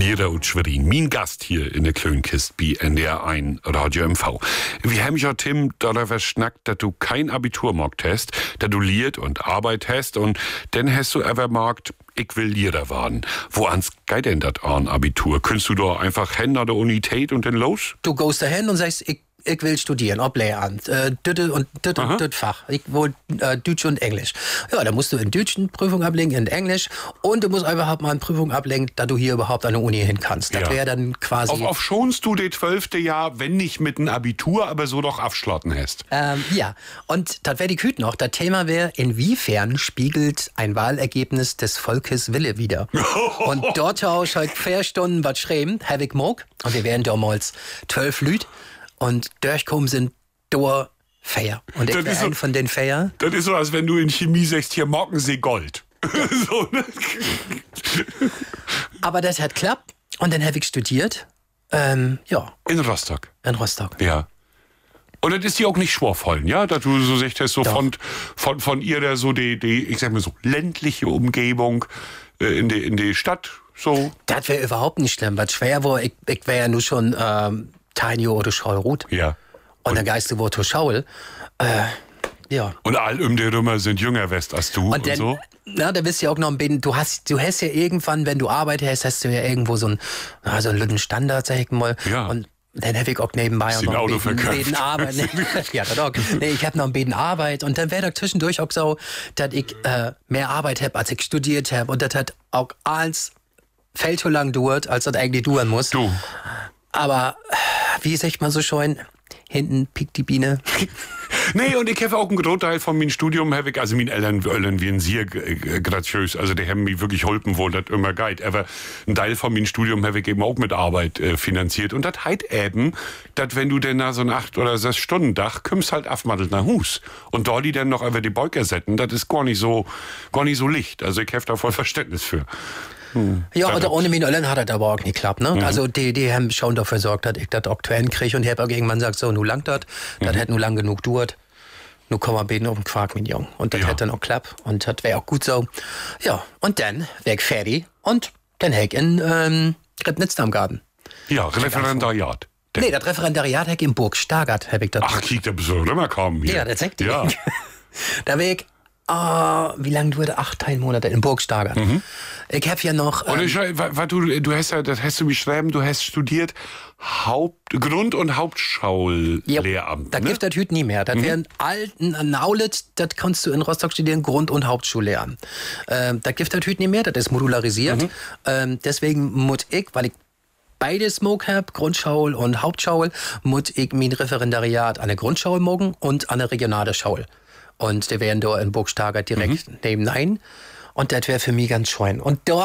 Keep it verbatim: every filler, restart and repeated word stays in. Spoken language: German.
Lira und Schwerin, mein Gast hier in der Klönkist bei N D R eins Radio M V. Wir haben ja, Tim, darüber schnackt, dass du kein Abitur gemacht hast, dass du liert und Arbeit hast und dann hast du aber markt, ich will Lehrer werden. Wo ans geht denn das an Abitur? Könntest du da einfach hin an der Unität und dann los? Du gehst dahin und sagst, ich Ich will studieren, ob Lehramt, äh, dütte und dütte und dütte Fach. Ich will äh, Deutsch und Englisch. Ja, da musst du in Deutsch eine Prüfung ablegen, in Englisch. Und du musst überhaupt mal eine Prüfung ablegen, da du hier überhaupt an der Uni hin kannst. Das Ja. wäre dann quasi... Auf, auf schonst du das zwölfte Jahr, wenn nicht mit einem Abitur, aber so doch abschlotten hast. Ähm, ja, und das wäre die Küte noch. Das Thema wäre, inwiefern spiegelt ein Wahlergebnis des Volkes Wille wider? Und dort habe ich halt vier Stunden was schreiben, habe ich mag. Und wir wären damals zwölf Lüd. Und durchkommen sind da Feier. Und ich Das wäre ist so- ein von den Feier. Das ist so, als wenn du in Chemie sagst, hier Mockensee Gold. so, ne? Aber das hat klappt. Und dann habe ich studiert. Ähm, ja, In Rostock. in Rostock. Ja. Und das ist dir auch nicht schwerfallen, ja? Dass du so sagst, so Doch. von, von, von ihr da so die, die, ich sag mal so, ländliche Umgebung äh, in die, in die Stadt, so. Das wäre überhaupt nicht schlimm. Was schwer war, ich, ich wäre ja nur schon ähm, Tiny oder Schaulrut. Ja. Und der Geiste wurde Schaul. Äh, ja. Und all um die Römer sind jünger West als du und, Und dann, so. na, da bist du ja auch noch ein bisschen, du hast, du hast ja irgendwann, wenn du Arbeit hast, hast du ja irgendwo so einen, na, so einen lütten Standard, sag ich mal. Ja. Und dann habe ich auch nebenbei Hast auch du ein noch Auto ein bisschen- verkauft? bisschen Arbeit. ja, das auch. Nee, ich habe noch ein bisschen Arbeit. Und dann wäre da zwischendurch auch so, dass ich äh, mehr Arbeit habe, als ich studiert habe. Und das hat auch alles viel zu lang dauert, als das eigentlich dauern muss. Du. Aber, äh, wie sagt man so schön, hinten piekt die Biene. Nee, und ich habe auch einen Großteil von meinem Studium, hab ich, also meine Eltern wollen wie ein sehr äh, graziös, also die haben mich wirklich geholfen, wo das immer geht. Aber ein Teil von meinem Studium habe ich eben auch mit Arbeit äh, finanziert. Und das heißt eben, dass wenn du denn nach so einem acht oder sechs Stunden Dach kommst halt aufmattelt nach Hus. Und da die dann noch über die Beuker setzen, das ist gar nicht so, gar nicht so licht. Also ich habe da voll Verständnis für. Ja, oder ohne meine Eltern hat das aber auch nicht geklappt. Ne? Mhm. Also die, die haben schon dafür gesorgt, dass ich das auch zu Ende kriege. Und ich habe auch irgendwann gesagt, so, nu langt das. Das Mhm. hat nur lang genug gedauert. Nu kommen wir beten auf den Quark, mein Junge. Und das Ja. hat dann auch geklappt. Und das wäre auch gut so. Ja, und dann wäre ich fertig. Und dann hätte ich in ähm, Ribnitz am Garten. Ja, Referendariat. Nee, das Referendariat hätte ich in Burg Stargard, habe ich das. Ach, kiek, da bist du immer kaum hier. Ja, das sagt ihr. Ja. Da wäre ich, ah, wie lange dauerte? Acht, neun Monate in Burg Stargard. Ich habe ja noch... Und Ähm, ich, wa- wa- du, du hast ja, das hast du beschrieben, du hast studiert Haupt, Grund- und Hauptschullehramt. Da ne? gibt das heute nie mehr. Das wären alten Naulet, das kannst du in Rostock studieren, Grund- und Hauptschullehramt. Ähm, das gibt das heute nie mehr, das ist modularisiert. Ähm, deswegen muss ich, weil ich beides Smoke habe, Grundschule und Hauptschule, muss ich mein Referendariat an der Grundschule mogen und an der regionale Schule. Und die wären da in Burg Stargard direkt nebenein. Und das wäre für mich ganz schön. Und da